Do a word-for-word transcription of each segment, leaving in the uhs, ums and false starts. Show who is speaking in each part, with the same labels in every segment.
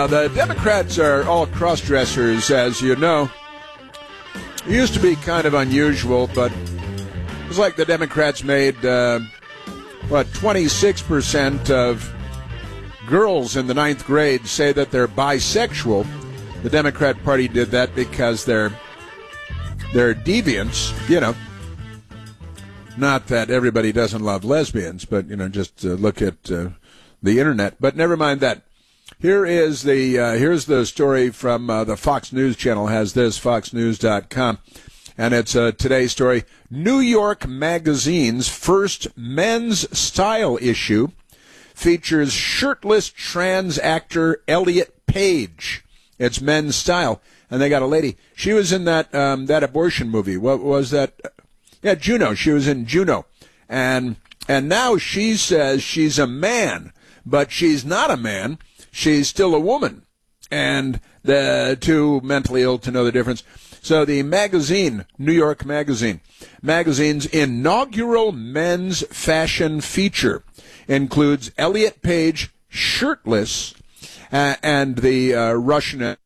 Speaker 1: Now, the Democrats are all cross-dressers, as you know. It used to be kind of unusual, but it was like the Democrats made, uh, what, twenty-six percent of girls in the ninth grade say that they're bisexual. The Democrat Party did that because they're, they're deviants, you know. Not that everybody doesn't love lesbians, but, you know, just uh, look at uh, the Internet. But never mind that. Here is the uh, here's the story from uh, the Fox News Channel has this, fox news dot com, and it's a Today story. New York Magazine's first men's style issue features shirtless trans actor Elliot Page. It's men's style, and they got a lady. She was in that um, that abortion movie. What was that? Yeah, Juno. She was in Juno, and and now she says she's a man, but she's not a man. She's still a woman, and the too mentally ill to know the difference. So the magazine, New York Magazine, magazine's inaugural men's fashion feature includes Elliot Page shirtless uh, and the uh, Russian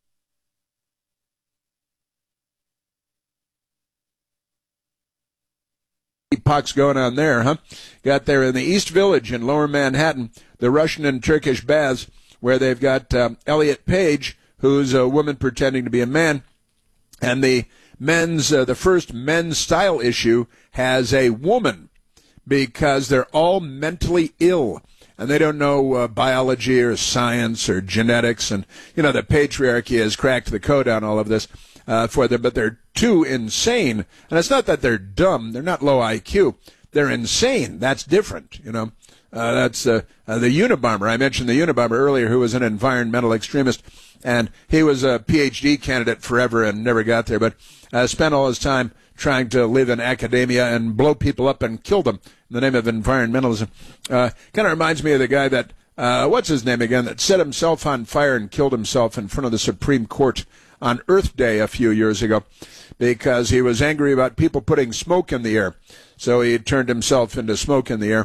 Speaker 1: pox going on there, huh? Got there in the East Village in Lower Manhattan, the Russian and Turkish baths, where they've got um, Elliot Page, who's a woman pretending to be a man, and the men's, uh, the first men's style issue has a woman, because they're all mentally ill, and they don't know uh, biology or science or genetics, and, you know, the patriarchy has cracked the code on all of this uh, for them, but they're too insane, and it's not that they're dumb, they're not low I Q, they're insane, that's different, you know. Uh, that's uh, uh, the Unabomber. I mentioned the Unabomber earlier, who was an environmental extremist, and he was a P H D candidate forever and never got there, but uh, spent all his time trying to live in academia and blow people up and kill them in the name of environmentalism. Uh, kind of reminds me of the guy that, uh, what's his name again, that set himself on fire and killed himself in front of the Supreme Court on Earth Day a few years ago because he was angry about people putting smoke in the air. So he turned himself into smoke in the air.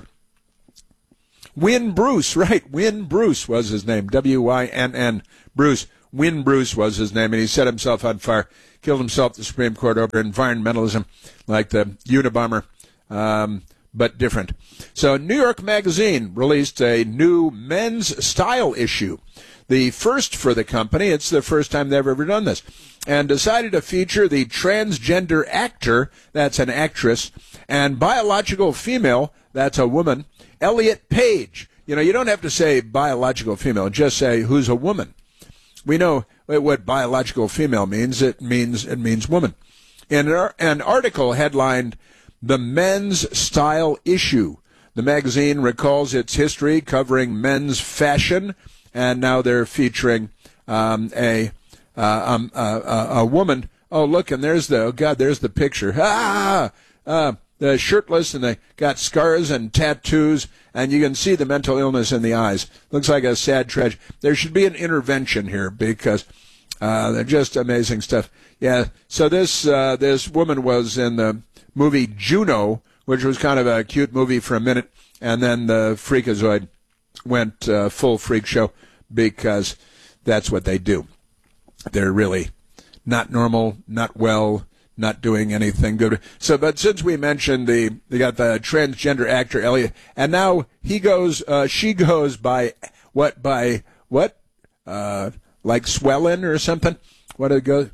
Speaker 1: Wynn Bruce, right, Wynn Bruce was his name, W Y N N, Bruce. Wynn Bruce was his name, and he set himself on fire, killed himself at the Supreme Court over environmentalism, like the Unabomber, um, but different. So New York Magazine released a new men's style issue, the first for the company. It's the first time they've ever done this, and decided to feature the transgender actor, that's an actress, and biological female, that's a woman, Elliot Page. You know, you don't have to say biological female, just say who's a woman. We know what biological female means. It means it means woman. In an article headlined "The Men's Style Issue," the magazine recalls its history covering men's fashion, and now they're featuring um, a, uh, um, a a woman. Oh, look, and there's the oh God, there's the picture. Ah, uh, the shirtless, and they got scars and tattoos, and you can see the mental illness in the eyes. Looks like a sad tragedy. There should be an intervention here because uh, they're just amazing stuff. Yeah. So this uh, this woman was in the movie Juno, which was kind of a cute movie for a minute, and then the Freakazoid went uh, full freak show because that's what they do. They're really not normal, not well, not doing anything good. So, but since we mentioned the, they got the transgender actor Elliot, and now he goes, uh, she goes by what, by what, uh, like Swellen or something? What did it go?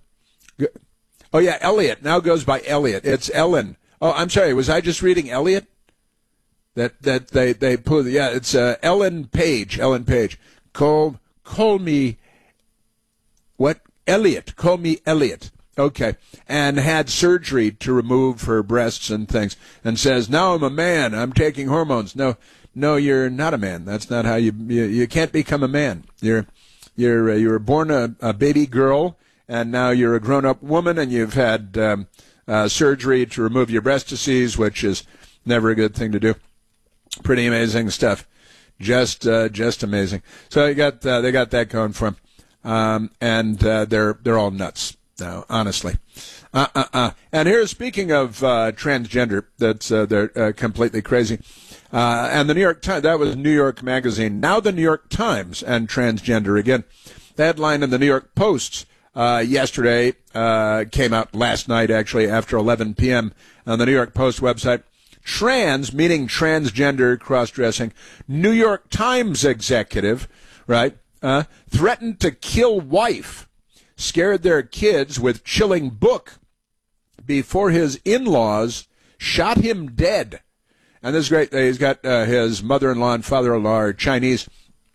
Speaker 1: Oh yeah, Elliot now goes by Elliot. It's Ellen. Oh, I'm sorry. Was I just reading Elliot? That that they they put. Yeah, it's uh, Ellen Page. Ellen Page. Call call me. What? Elliot. Call me Elliot. Okay, and had surgery to remove her breasts and things, and says, now I'm a man, I'm taking hormones. No, no, you're not a man. That's not how you, you, you can't become a man. You're, you're, uh, you were born a, a baby girl, and now you're a grown-up woman, and you've had um, uh, surgery to remove your breastises, which is never a good thing to do. Pretty amazing stuff. Just, uh, just amazing. So they got, uh, they got that going for them, um, and uh, they're, they're all nuts. No, honestly. Uh, uh, uh. And here, speaking of uh, transgender, that's uh, they're uh, completely crazy. Uh, and the New York Times, that was New York Magazine. Now the New York Times and transgender again. The headline in the New York Post uh, yesterday uh, came out last night, actually, after eleven p.m. on the New York Post website. Trans, meaning transgender cross-dressing, New York Times executive, right, uh, threatened to kill wife, scared their kids with chilling book before his in-laws shot him dead. And this is great. He's got uh, his mother-in-law and father-in-law are Chinese,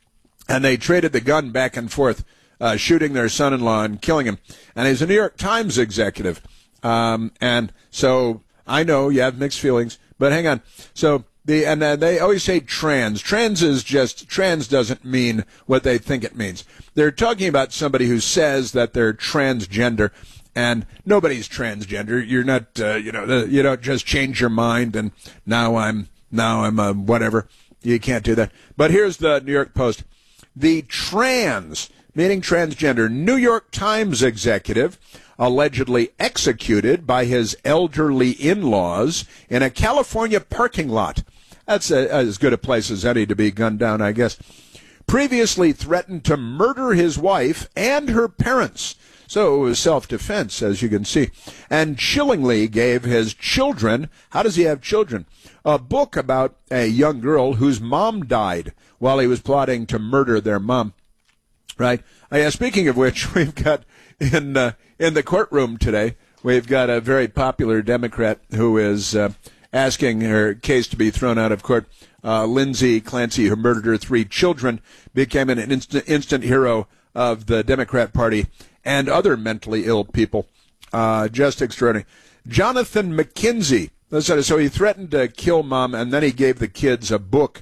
Speaker 1: and they traded the gun back and forth, uh, shooting their son-in-law and killing him. And he's a New York Times executive. Um, and so I know you have mixed feelings, but hang on. So the and uh, they always say trans. Trans is just, trans doesn't mean what they think it means. They're talking about somebody who says that they're transgender. And nobody's transgender. You're not, uh, you know, you don't just change your mind and now I'm, now I'm a whatever. You can't do that. But here's the New York Post. The trans, meaning transgender, New York Times executive allegedly executed by his elderly in-laws in a California parking lot. That's a, as good a place as any to be gunned down, I guess. Previously threatened to murder his wife and her parents. So it was self-defense, as you can see. And chillingly gave his children, how does he have children? A book about a young girl whose mom died while he was plotting to murder their mom. Right? Uh, yeah, speaking of which, we've got in uh, in the courtroom today, we've got a very popular Democrat who is uh, asking her case to be thrown out of court. Uh, Lindsay Clancy, who murdered her three children, became an instant, instant hero of the Democrat Party and other mentally ill people. Uh, just extraordinary. Jonathan McKenzie, so he threatened to kill mom, and then he gave the kids a book.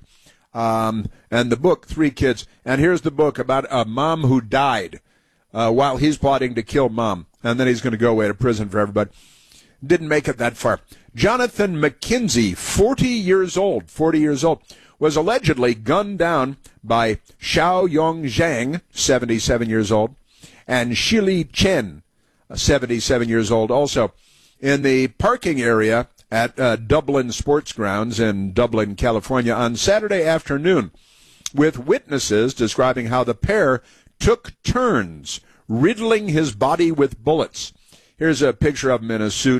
Speaker 1: Um, and the book, three kids, and here's the book about a mom who died uh, while he's plotting to kill mom. And then he's going to go away to prison for everybody. Didn't make it that far. Jonathan McKenzie, forty years old, forty years old, was allegedly gunned down by Xiao Yong Zhang, seventy-seven years old, and Shili Chen, seventy-seven years old also, in the parking area at uh, Dublin Sports Grounds in Dublin, California, on Saturday afternoon, with witnesses describing how the pair took turns riddling his body with bullets. Here's a picture of him in a suit